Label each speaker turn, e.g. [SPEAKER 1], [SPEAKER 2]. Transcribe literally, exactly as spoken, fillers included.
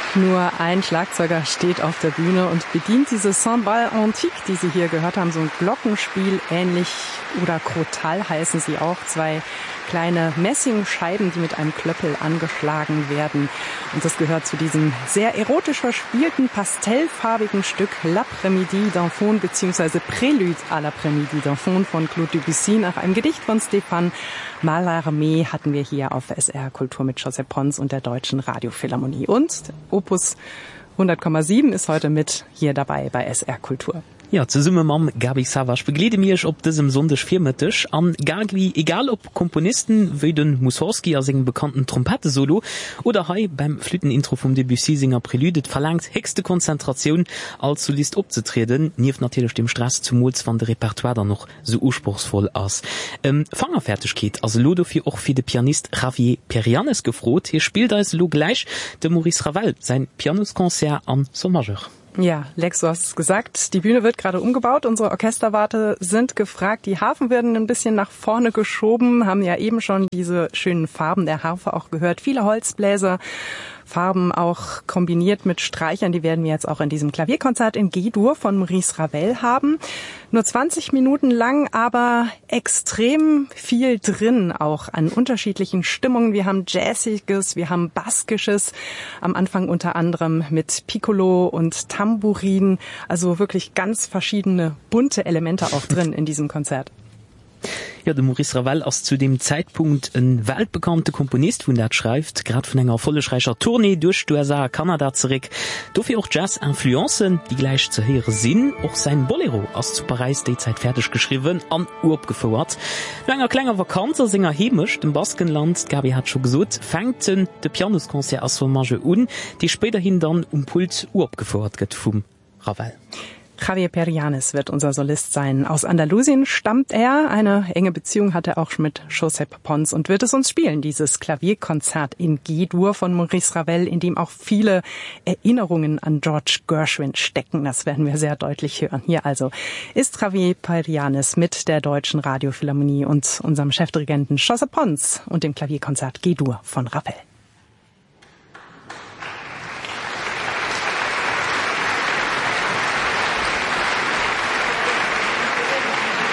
[SPEAKER 1] Nur ein Schlagzeuger steht auf der Bühne und bedient diese Cymbale Antique, die Sie hier gehört haben, so ein Glockenspiel ähnlich oder Krotal heißen sie auch, zwei kleine Messingscheiben, die mit einem Klöppel angeschlagen werden. Und das gehört zu diesem sehr erotisch verspielten, pastellfarbigen Stück L'Après-Midi d'Enfant bzw. Prélude à l'Après-Midi d'Enfant von Claude Debussy nach einem Gedicht von Stéphane Mallarmé hatten wir hier auf S R Kultur mit Josep Pons und der Deutschen Radiophilharmonie. Und Opus hundert Komma sieben ist heute mit hier dabei bei S R Kultur.
[SPEAKER 2] Ja, zusammen mit Gabi Savas begleite mich auf diesem Sonntag viermittag an Gabi, egal ob Komponisten wie den Mussorgsky als einen bekannten Trompete-Solo oder hei beim Flötenintro vom Debussy-Singer Prelude verlangt höchste Konzentration als Solist aufzutreten, nicht natürlich dem Stress zum Mals von der Repertoire dann noch so anspruchsvoll aus. Ähm, Fangerfertigkeit, also Lodo für auch für den Pianist Javier Perianes gefroht, hier spielt als Lo gleich der Maurice Ravel sein Pianoskonzert an Sol Majeur.
[SPEAKER 1] Ja, Lex, du hast es gesagt, die Bühne wird gerade umgebaut, unsere Orchesterwarte sind gefragt, die Harfen werden ein bisschen nach vorne geschoben, haben ja eben schon diese schönen Farben der Harfe auch gehört, viele Holzbläser, Farben auch kombiniert mit Streichern, die werden wir jetzt auch in diesem Klavierkonzert in G-Dur von Maurice Ravel haben. Nur zwanzig Minuten lang, aber extrem viel drin, auch an unterschiedlichen Stimmungen. Wir haben Jazziges, wir haben Baskisches, am Anfang unter anderem mit Piccolo und Tambourin, also wirklich ganz verschiedene bunte Elemente auch drin in diesem Konzert.
[SPEAKER 2] Ja, der Maurice Ravel ist zu dem Zeitpunkt ein weltbekannter Komponist, von der schreibt, gerade von einer erfolgreichen Tournee durch U S A, Kanada zurück. Dafür auch Jazz-Influenzen, die gleich zu hören sind. Auch sein Bolero ist zu Paris derzeit fertig geschrieben, an Urb gefordert. Nach einer kleinen Vakanz als Sänger heimisch, dem Baskenland, Gabi hat schon gesagt, fängt der Pianoskonzert aus Sol Majeur an, die späterhin dann um Pult Urb gefordert wird vom Ravel.
[SPEAKER 1] Javier Perianes wird unser Solist sein. Aus Andalusien stammt er. Eine enge Beziehung hat er auch mit Josep Pons und wird es uns spielen, dieses Klavierkonzert in G-Dur von Maurice Ravel, in dem auch viele Erinnerungen an George Gershwin stecken. Das werden wir sehr deutlich hören. Hier also ist Javier Perianes mit der Deutschen Radiophilharmonie und unserem Chefdirigenten Josep Pons und dem Klavierkonzert G-Dur von Ravel.